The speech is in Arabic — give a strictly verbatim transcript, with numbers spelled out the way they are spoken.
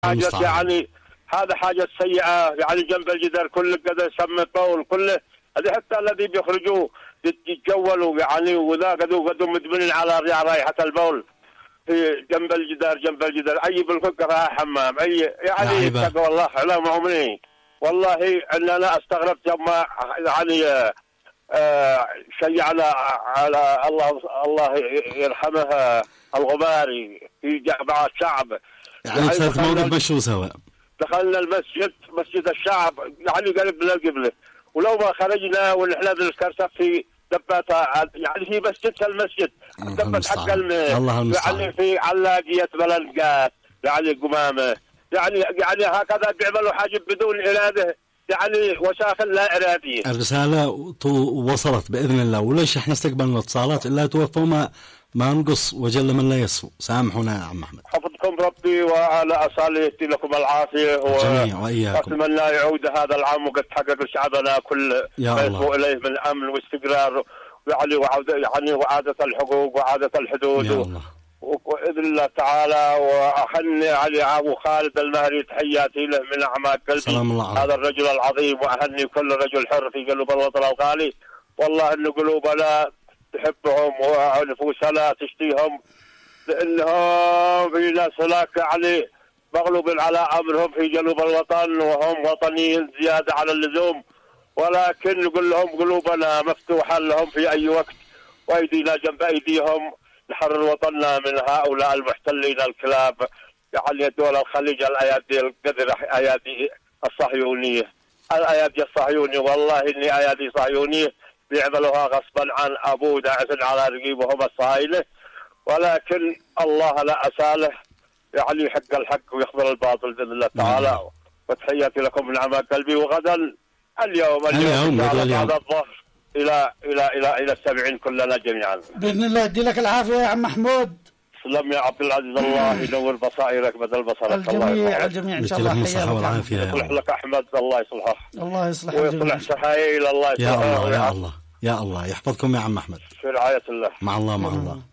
حاجة يعني هذا حاجة سيئة يعني جنب الجدار كل كذا يسمى طول كله هذه حتى الذي بيخرجوا يتجولوا يعني وذا قدوا قدوا مدمنين على رائحة البول في جنب الجدار جنب الجدار أي بالفكرة حمام أي يعني تقوى الله على مؤمنين والله أن أنا استغربت لما يعني آه شيء على على الله الله يرحمها الغباري في مع الشعب يعني صارت موقف مشهور سوا. دخلنا المسجد مسجد الشعب يعني قريب من القبلة ولو ما خرجنا ونحن نذكر في دباتها يعني في مسجد المسجد دبت حق الماء يعني في علاقية بلنقات يعني قمامة يعني يعني هكذا بيعملوا حاجة بدون إرادة يعني وساخن لا إرادية. الرسالة وصلت بإذن الله وليش احنا استقبلنا اتصالات إلا توفوا ما ما نقص وجل من لا يسفو. سامحونا يا عم أحمد. حفظكم ربي وعلى أصالتي لكم العافية وأتمنى يعود هذا العام وقد تحقق لشعبنا كل ما يسوء إليه من أمن واستقرار يعني وعودة يعني وعادة الحقوق وعادة الحدود يا الله. وبإذن الله تعالى وأحني علي أبو خالد المهري تحياتي له من أعماق قلبي هذا الرجل العظيم وأهني كل رجل حر في قلوب الوطن الغالي والله إن قلوبنا تحبهم ونفوسنا تشتيهم لأنهم في ناس هناك يعني مغلوب على أمرهم في جنوب الوطن وهم وطنيين زيادة على اللزوم ولكن نقول لهم قلوبنا مفتوحة لهم في أي وقت وأيدينا جنب أيديهم نحرر وطننا من هؤلاء المحتلين الكلاب يعني دول الخليج الأيادي القدر أيادي الصهيونية الأيادي الصهيونية والله إني أيادي صهيونية بيعملوها غصبا عن أبو داعس على رقيبهم الصهاينة ولكن الله لا أساله يعني يحق الحق ويخبر الباطل بإذن الله تعالى. وتحياتي لكم من أعماق قلبي وغدا اليوم اليوم بعد الظهر إلى إلى إلى إلى السبعين كلنا جميعا بإذن الله. يدي لك العافية يا عم محمود. سلام يا عبد العزيز الله ينور بصائرك بدل بصرك. الجميع الجميع إن شاء الله. الصحة والعافية. يصلح لك أحمد الله يصلحه. الله يصلح ويصلح سحايل الله يصلحه. يا الله يا الله يا الله يحفظكم يا عم أحمد. في رعاية الله. مع الله مع الله.